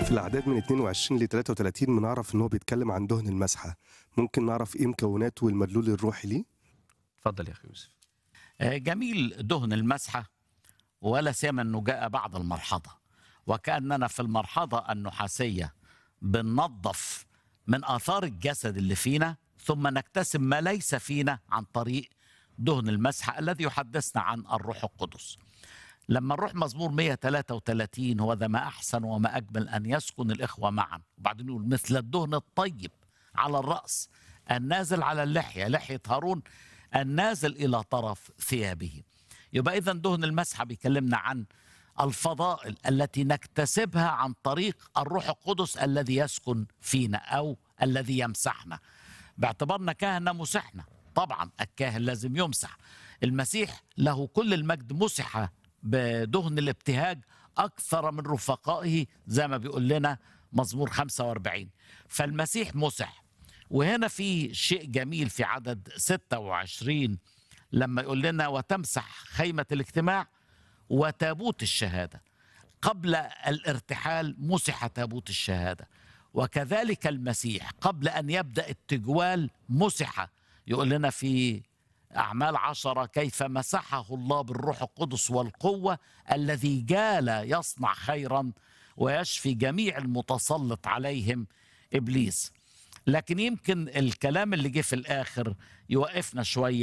في الأعداد من 22 ل 33 بنعرف إن هو بيتكلم عن دهن المسحة، ممكن نعرف إيه مكوناته والمدلول الروحي ليه؟ اتفضل يا أخي يوسف. جميل دهن المسحة، ولا سيما أنه جاء بعد المرحضة، وكأننا في المرحضة النحاسية بننظف من آثار الجسد اللي فينا، ثم نكتسب ما ليس فينا عن طريق دهن المسحة الذي يحدثنا عن الروح القدس. لما نروح مزمور 133 هو ذا ما أحسن وما أجمل أن يسكن الإخوة معا، وبعدين يقول مثل الدهن الطيب على الرأس النازل على اللحية، لحية هارون النازل إلى طرف ثيابه. يبقى إذن دهن المسحة بيكلمنا عن الفضائل التي نكتسبها عن طريق الروح القدس الذي يسكن فينا أو الذي يمسحنا، باعتبارنا كهنة مسحنا. طبعا الكاهن لازم يمسح. المسيح له كل المجد مسح بدهن الابتهاج أكثر من رفقائه زي ما بيقول لنا مزمور 45. فالمسيح مسح. وهنا في شيء جميل في عدد 26 لما يقول لنا وتمسح خيمة الاجتماع وتابوت الشهادة. قبل الارتحال مسح تابوت الشهادة، وكذلك المسيح قبل أن يبدأ التجوال مسح. يقول لنا في أعمال 10 كيف مسحه الله بالروح القدس والقوة الذي جال يصنع خيرا ويشفي جميع المتسلط عليهم إبليس. لكن يمكن الكلام اللي جه في الآخر يوقفنا شوية.